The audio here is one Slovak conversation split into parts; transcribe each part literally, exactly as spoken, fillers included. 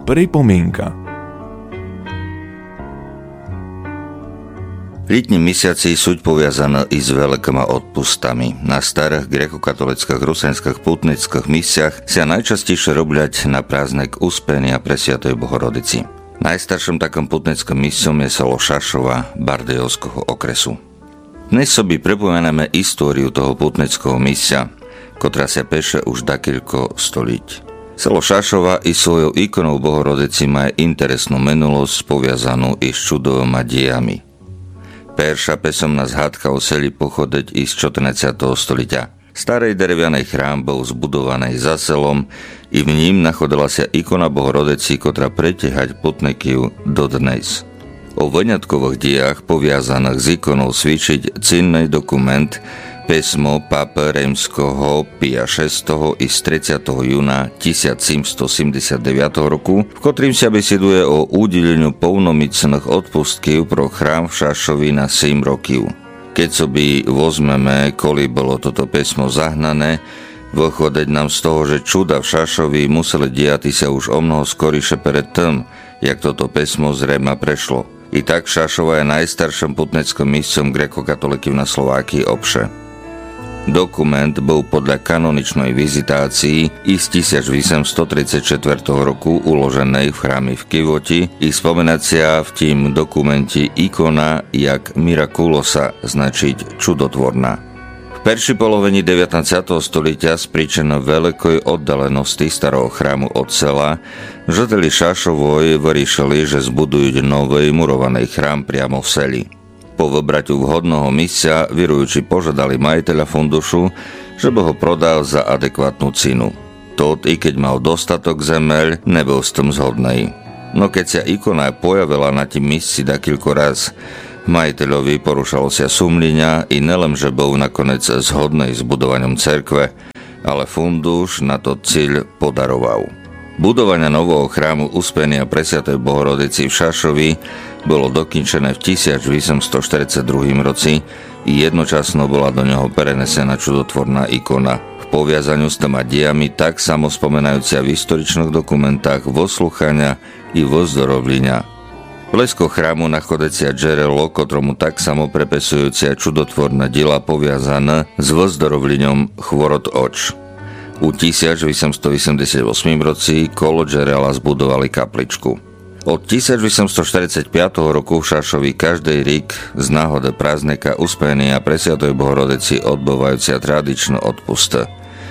Pripomienka. V letním mesiaci súď poviazaná i s veľkými odpustami. Na starých grekokatolických rusenských pútnických misiach sa najčastejšie robľať na prázdnek Uspenia Presviatej Bohorodici. Najstarším takým pútnickým misiom je selo Šašova Bardejovského okresu. Dnes sobie pripomeneme históriu toho pútnického misia, ktorá sa peše už dakilko stoliť. Selo Šašova i svojou ikonou Bohorodici má interesnú minulosť poviazanú i s čudovými diejami. Perša pesomná zhádka o seli pochodeť i z štrnásťeho stoliťa. Starej derevianej chrám bol zbudovaný za selom i v ním nachodila sa ikona Bohorodici, ktorá pretehať putnikiu dodnes. O voňatkových diách poviazaných s ikonou svičiť cenný dokument písmo Pápa Rímskeho Pia šiesteho i z tridsiateho júna tisícsedemstoosemdesiatdeväť roku, v ktorým sa beseduje o udeleniu plnomocných odpustkov pro chrám v Šašovi na sedem rokov. Keď soby vozmeme, koli bolo toto písmo zahnané, vychodeť nám z toho, že čuda v Šašovi museli diať sa už o mnoho skoriše pred tým, jak toto písmo zrejme prešlo. I tak Šašova je najstarším putnickým miestom grekokatolíkov na Slovákii obše. Dokument bol podľa kanoničnej vizitácii i z tisícosemstotridsaťštyri roku uloženej v chráme v Kivoti i spomenacia v tým dokumenti ikona jak miraculosa, značiť čudotvorná. V peršej polovení devätnásťeho stoliťa z príčiny veľkej oddalenosti starého chrámu od sela žители Šašovoj vyriešili, že zbudujú nový murovaný chrám priamo v seli. Po vybraťu vhodného místa virujúci požiadali majiteľa fundušu, že by ho prodal za adekvátnu cenu. Tot, i keď mal dostatok zemeľ, nebol s tým zhodnej. No keď sa ikona pojavila na tým místci dakilko raz, majiteľovi porušalo sa sumlenia i nelem, že bol nakoniec zhodnej s budovaním cerkve, ale funduš na to cieľ podaroval. Budovanie nového chrámu Uspenia Presviatej Bohorodici v Šašovi bolo dokončené v tisícosemstoštyridsaťdva roci i jednočasno bola do neho prenesená čudotvorná ikona. V poviazaniu s tými diami tak samo spomenajúcia v historičných dokumentách vosluchania i vozdorovlenia. Blesko chrámu nachodeccia džerelo, ktorému tak samo prepesujúcia čudotvorná diela poviazané s vozdorovliňom chvorot oč. U tisícosemstoosemdesiatosem roci kolo džerela zbudovali kapličku. Od tisícosemstoštyridsaťpäť roku v Šašovi každý rík z náhody prázdnika Uspenia Presviatej Bohorodici odbývajúcia tradičnú odpust.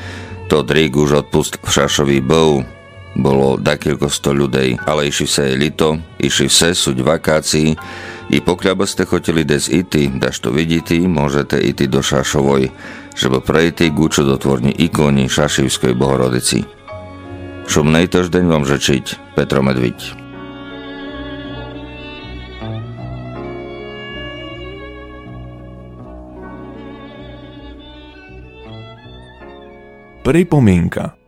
Tod rík už odpust v Šašovi bol, bolo dakilko sto ľudí, ale išli sa je lito, išli vse súť vakácií i pokiaľ by ste chotili des iti, daž to vidíte, môžete iti do Šašovoj, żeby prejти k čudotvorní ikoni Šašivskej Bohorodici. Šumnej týždeň vám žečiť Petro Medviť. Pripomienka.